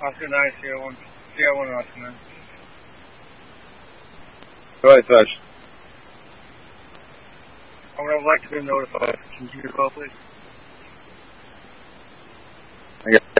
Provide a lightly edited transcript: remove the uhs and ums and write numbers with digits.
Oscar 9, Sierra 1, Sierra 1, Oscar 9. Go ahead, Touch. I would like to be notified. Can you call, please? I guess.